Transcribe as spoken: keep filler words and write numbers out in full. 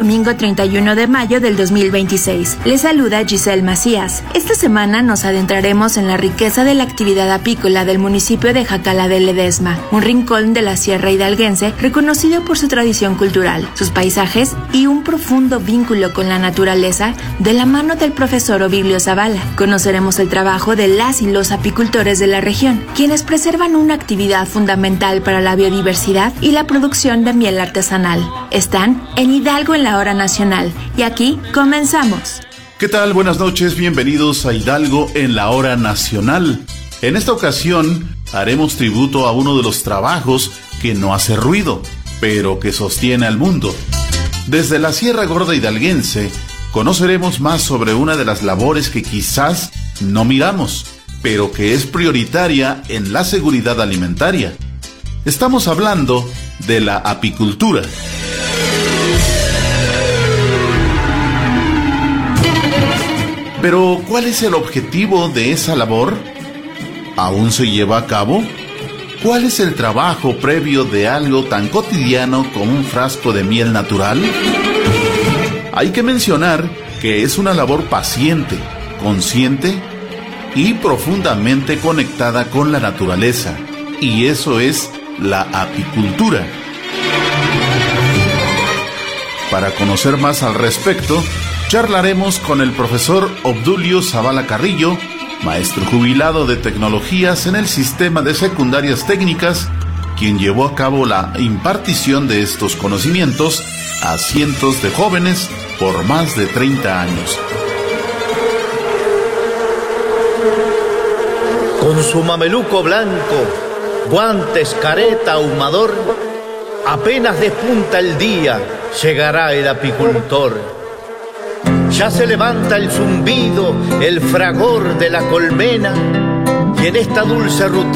domingo treinta y uno de mayo del dos mil veintiséis. Les saluda Giselle Macías. Esta semana nos adentraremos en la riqueza de la actividad apícola del municipio de Jacala de Ledesma, un rincón de la Sierra Hidalguense reconocido por su tradición cultural, sus paisajes y un profundo vínculo con la naturaleza de la mano del profesor Ovidio Zavala. Conoceremos el trabajo de las y los apicultores de la región, quienes preservan una actividad fundamental para la biodiversidad y la producción de miel artesanal. Están en Hidalgo en la Hora Nacional y aquí comenzamos. ¿Qué tal? Buenas noches, bienvenidos a Hidalgo en la Hora Nacional. En esta ocasión haremos tributo a uno de los trabajos que no hace ruido, pero que sostiene al mundo. Desde la Sierra Gorda Hidalguense conoceremos más sobre una de las labores que quizás no miramos, pero que es prioritaria en la seguridad alimentaria. Estamos hablando de la apicultura. Pero, ¿cuál es el objetivo de esa labor? ¿Aún se lleva a cabo? ¿Cuál es el trabajo previo de algo tan cotidiano como un frasco de miel natural? Hay que mencionar que es una labor paciente, consciente y profundamente conectada con la naturaleza, y eso es la apicultura. Para conocer más al respecto, charlaremos con el profesor Obdulio Zavala Carrillo, maestro jubilado de tecnologías en el sistema de secundarias técnicas, quien llevó a cabo la impartición de estos conocimientos a cientos de jóvenes por más de treinta años. Con su mameluco blanco, guantes, careta, ahumador, apenas despunta el día, llegará el apicultor. Ya se levanta el zumbido, el fragor de la colmena, y en esta dulce rutina